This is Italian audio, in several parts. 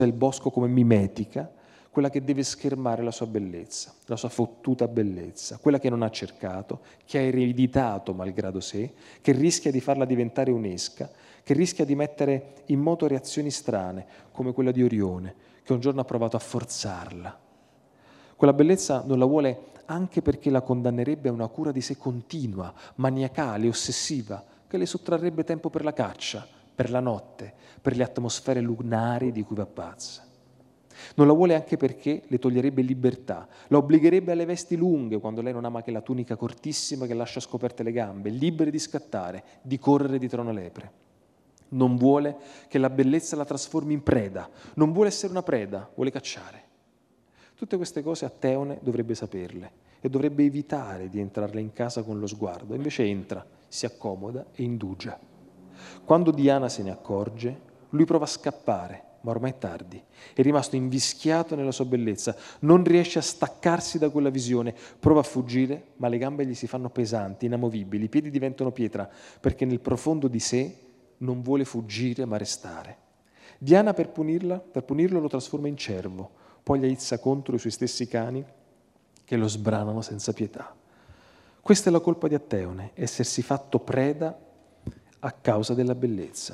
il bosco come mimetica, quella che deve schermare la sua bellezza, la sua fottuta bellezza, quella che non ha cercato, che ha ereditato malgrado sé, che rischia di farla diventare un'esca, che rischia di mettere in moto reazioni strane, come quella di Orione, che un giorno ha provato a forzarla. Quella bellezza non la vuole anche perché la condannerebbe a una cura di sé continua, maniacale, ossessiva, che le sottrarrebbe tempo per la caccia, per la notte, per le atmosfere lunari di cui va pazza. Non la vuole anche perché le toglierebbe libertà, la obbligherebbe alle vesti lunghe quando lei non ama che la tunica cortissima che lascia scoperte le gambe, libere di scattare, di correre dietro una lepre. Non vuole che la bellezza la trasformi in preda, non vuole essere una preda, vuole cacciare. Tutte queste cose Atteone dovrebbe saperle e dovrebbe evitare di entrarle in casa con lo sguardo, invece entra, si accomoda e indugia. Quando Diana se ne accorge, lui prova a scappare, ma ormai è tardi, è rimasto invischiato nella sua bellezza, non riesce a staccarsi da quella visione, prova a fuggire, ma le gambe gli si fanno pesanti, inamovibili, i piedi diventano pietra, perché nel profondo di sé non vuole fuggire ma restare. Diana per punirlo lo trasforma in cervo, poi gli aizza contro i suoi stessi cani che lo sbranano senza pietà. Questa è la colpa di Atteone, essersi fatto preda a causa della bellezza.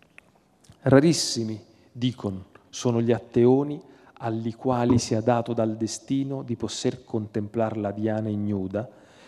Rarissimi, dicono, sono gli Atteoni agli quali sia dato dal destino di poter contemplar la Diana ignuda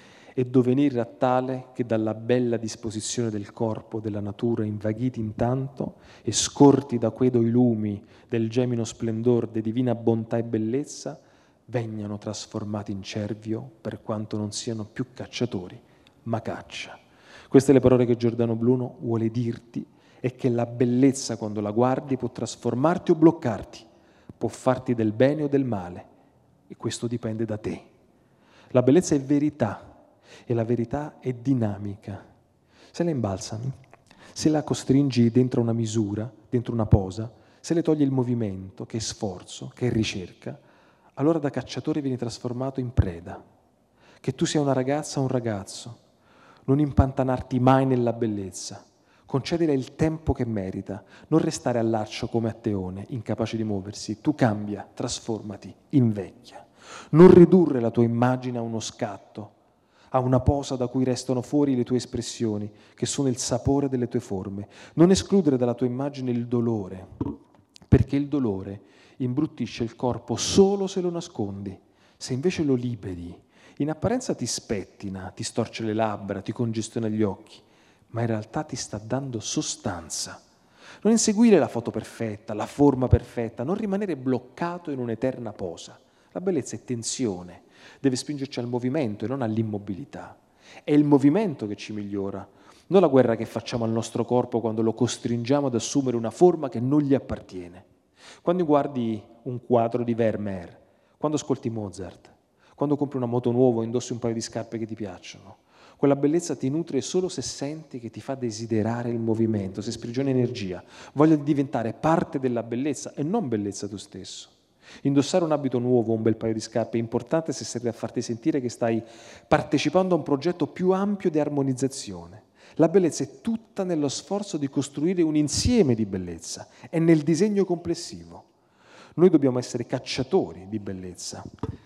e divenire a tale che dalla bella disposizione del corpo della natura invaghiti intanto e scorti da quei lumi del gemino splendor de divina bontà e bellezza vengano trasformati in cervio per quanto non siano più cacciatori, ma caccia. Queste le parole che Giordano Bruno vuole dirti e che la bellezza quando la guardi può trasformarti o bloccarti, può farti del bene o del male e questo dipende da te. La bellezza è verità e la verità è dinamica. Se la imbalsami, se la costringi dentro una misura, dentro una posa, se le togli il movimento, che è sforzo, che è ricerca, allora da cacciatore vieni trasformato in preda. Che tu sia una ragazza o un ragazzo, non impantanarti mai nella bellezza, concedile il tempo che merita, non restare al laccio come Atteone, incapace di muoversi. Tu cambia, trasformati, invecchia. Non ridurre la tua immagine a uno scatto, a una posa da cui restano fuori le tue espressioni, che sono il sapore delle tue forme. Non escludere dalla tua immagine il dolore, perché il dolore imbruttisce il corpo solo se lo nascondi. Se invece lo liberi, in apparenza ti spettina, ti storce le labbra, ti congestiona gli occhi, ma in realtà ti sta dando sostanza. Non inseguire la foto perfetta, la forma perfetta, non rimanere bloccato in un'eterna posa. La bellezza è tensione, deve spingerci al movimento e non all'immobilità. È il movimento che ci migliora, non la guerra che facciamo al nostro corpo quando lo costringiamo ad assumere una forma che non gli appartiene. Quando guardi un quadro di Vermeer, quando ascolti Mozart, quando compri una moto nuova o indossi un paio di scarpe che ti piacciono, quella bellezza ti nutre solo se senti che ti fa desiderare il movimento, se sprigiona energia, voglia di diventare parte della bellezza e non bellezza tu stesso. Indossare un abito nuovo o un bel paio di scarpe è importante se serve a farti sentire che stai partecipando a un progetto più ampio di armonizzazione. La bellezza è tutta nello sforzo di costruire un insieme di bellezza, è nel disegno complessivo. Noi dobbiamo essere cacciatori di bellezza,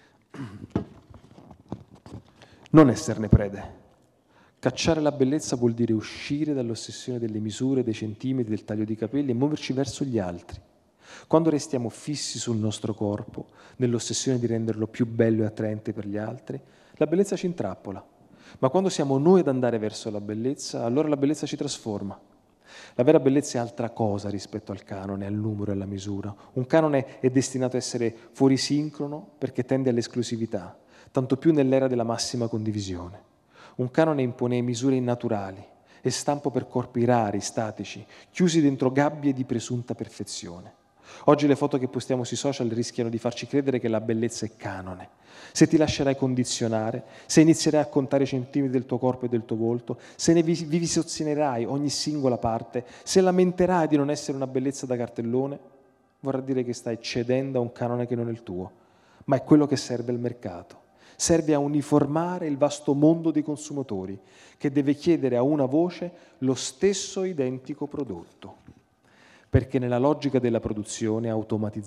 non esserne prede. Cacciare la bellezza vuol dire uscire dall'ossessione delle misure, dei centimetri, del taglio di capelli e muoverci verso gli altri. Quando restiamo fissi sul nostro corpo, nell'ossessione di renderlo più bello e attraente per gli altri, la bellezza ci intrappola. Ma quando siamo noi ad andare verso la bellezza, allora la bellezza ci trasforma. La vera bellezza è altra cosa rispetto al canone, al numero e alla misura. Un canone è destinato a essere fuori sincrono perché tende all'esclusività, tanto più nell'era della massima condivisione. Un canone impone misure innaturali e stampo per corpi rari, statici, chiusi dentro gabbie di presunta perfezione. Oggi le foto che postiamo sui social rischiano di farci credere che la bellezza è canone. Se ti lascerai condizionare, se inizierai a contare i centimetri del tuo corpo e del tuo volto, se ne vivisezionerai ogni singola parte, se lamenterai di non essere una bellezza da cartellone, vorrà dire che stai cedendo a un canone che non è il tuo, ma è quello che serve al mercato. Serve a uniformare il vasto mondo dei consumatori, che deve chiedere a una voce lo stesso identico prodotto. perché nella logica della produzione